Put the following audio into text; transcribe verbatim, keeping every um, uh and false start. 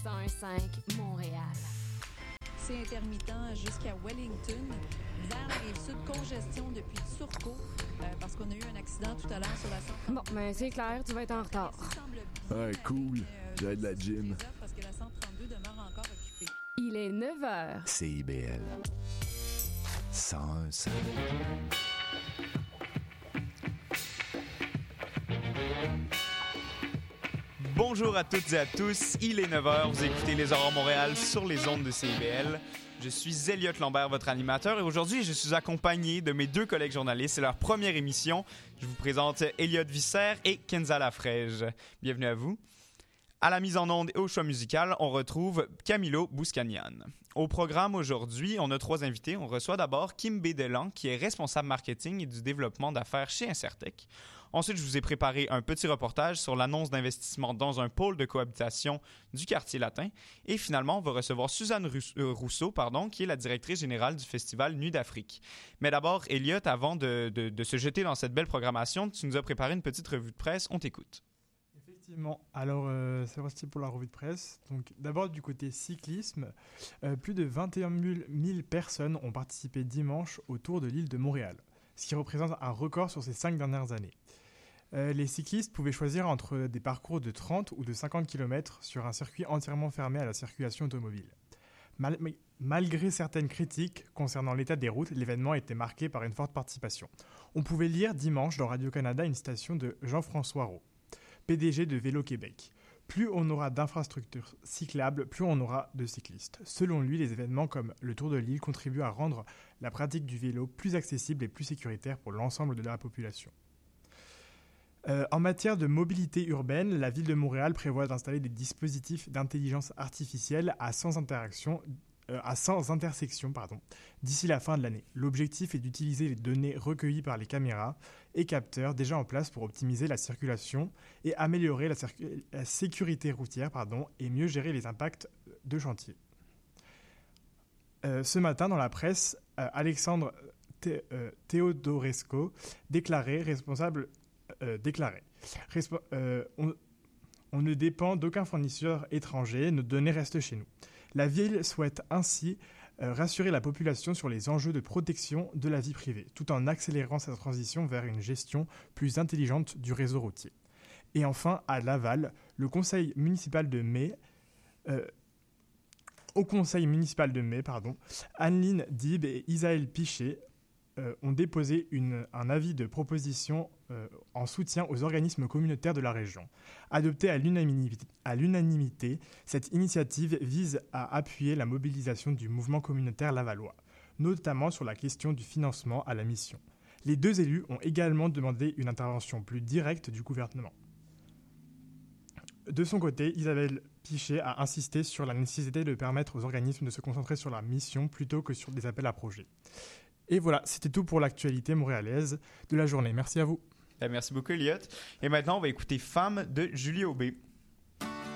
cent un virgule cinq Montréal. C'est intermittent jusqu'à Wellington. Vers la Rive-Sud, congestion depuis Turcot, euh, parce qu'on a eu un accident tout à l'heure sur la cent trente-deux. Bon, mais c'est clair, tu vas être en retard. Ouais, cool. J'ai de la gym. Parce que la cent trente-deux demeure encore occupée. Il est neuf heures. C I B L. cent un virgule cinq. Bonjour à toutes et à tous, il est neuf heures, vous écoutez Les Aurores Montréal sur les ondes de C I B L. Je suis Elliot Lambert, votre animateur, et aujourd'hui, je suis accompagné de mes deux collègues journalistes. C'est leur première émission. Je vous présente Elliot Visser et Kenza Lafrège. Bienvenue à vous. À la mise en onde et au choix musical, on retrouve Camilo Bouscagnan. Au programme aujourd'hui, on a trois invités. On reçoit d'abord Kim Bédelan, qui est responsable marketing et du développement d'affaires chez Incertec. Ensuite, je vous ai préparé un petit reportage sur l'annonce d'investissement dans un pôle de cohabitation du quartier latin. Et finalement, on va recevoir Suzanne Rousseau, pardon, qui est la directrice générale du festival Nuit d'Afrique. Mais d'abord, Elliot, avant de, de, de se jeter dans cette belle programmation, tu nous as préparé une petite revue de presse. On t'écoute. Effectivement. Alors, euh, c'est parti pour la revue de presse. Donc, d'abord, du côté cyclisme, euh, plus de vingt et un mille personnes ont participé dimanche au Tour de l'île de Montréal, ce qui représente un record sur ces cinq dernières années. Euh, les cyclistes pouvaient choisir entre des parcours de trente ou de cinquante kilomètres sur un circuit entièrement fermé à la circulation automobile. Mal- malgré certaines critiques concernant l'état des routes, l'événement était marqué par une forte participation. On pouvait lire dimanche dans Radio-Canada une citation de Jean-François Roux, P D G de Vélo Québec. Plus on aura d'infrastructures cyclables, plus on aura de cyclistes. Selon lui, les événements comme le Tour de l'île contribuent à rendre la pratique du vélo plus accessible et plus sécuritaire pour l'ensemble de la population. Euh, en matière de mobilité urbaine, la ville de Montréal prévoit d'installer des dispositifs d'intelligence artificielle à cent interactions Euh, à cent intersections pardon, d'ici la fin de l'année. L'objectif est d'utiliser les données recueillies par les caméras et capteurs déjà en place pour optimiser la circulation et améliorer la, circu- la sécurité routière pardon, et mieux gérer les impacts de chantier. Euh, ce matin, dans la presse, euh, Alexandre Thé- euh, Theodorescu déclarait responsable euh, déclarait Respo- euh, on, on ne dépend d'aucun fournisseur étranger, nos données restent chez nous. La ville souhaite ainsi euh, rassurer la population sur les enjeux de protection de la vie privée, tout en accélérant sa transition vers une gestion plus intelligente du réseau routier. Et enfin, à Laval, le conseil municipal de mai, euh, au conseil municipal de mai, pardon, Anneline Dib et Isaël Pichet euh, ont déposé une, un avis de proposition euh, en soutien aux organismes communautaires de la région. Adoptée à l'unanimité, à l'unanimité, cette initiative vise à appuyer la mobilisation du mouvement communautaire lavallois, notamment sur la question du financement à la mission. Les deux élus ont également demandé une intervention plus directe du gouvernement. De son côté, Isabelle Pichet a insisté sur la nécessité de permettre aux organismes de se concentrer sur la mission plutôt que sur des appels à projets. Et voilà, c'était tout pour l'actualité montréalaise de la journée. Merci à vous. Merci beaucoup, Elliot. Et maintenant, on va écouter Femme de Julie Aubé.